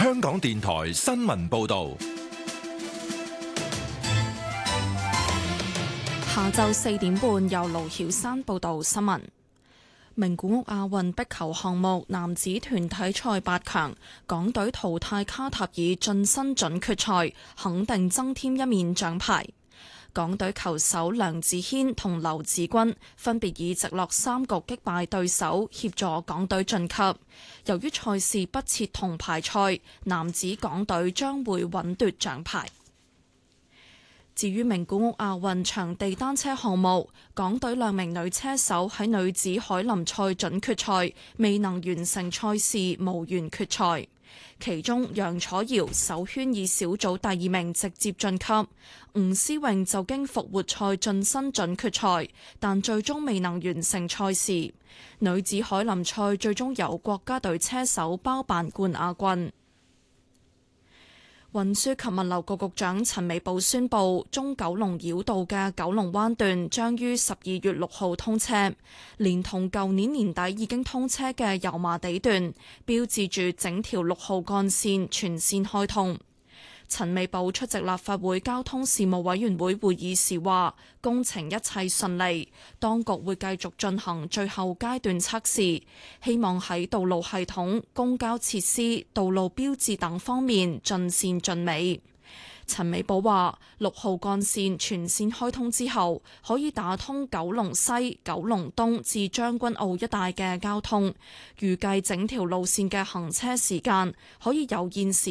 香港電台新聞報道。 下晝4點半，由盧曉山報道新聞。名古屋亞運壁球項目男子團體賽8強，港隊淘汰卡塔爾晉身準決賽，肯定增添一面獎牌。港隊球手梁子軒同劉子君分別以直落3局擊敗對手，協助港隊晉級。由於賽事不設銅牌賽，男子港隊將會穩奪獎牌。至於名古屋亞運場地單車項目，港隊2名女車手喺女子凱林賽準決賽未能完成賽事，無緣決賽。其中楊楚瑤首圈以小組第2名直接晉級，吳思穎就經復活賽晉身準決賽，但最終未能完成賽事。女子凱林賽最終由國家隊車手包辦冠亞軍。運輸及物流局局長陳美寶宣布，中九龍繞道嘅九龍灣段將於12月6號通車，連同舊年年底已經通車嘅油麻地段，標誌住整條6號幹線全線開通。陳美寶出席立法會交通事務委員會會議時話，工程一切順利，當局會繼續進行最後階段測試，希望喺道路系統、公交設施、道路標誌等方面盡善盡美。陳美寶話，6號幹線全線開通之後，可以打通九龍西、九龍東至將軍澳一帶嘅交通，預計整條路線嘅行車時間可以由現時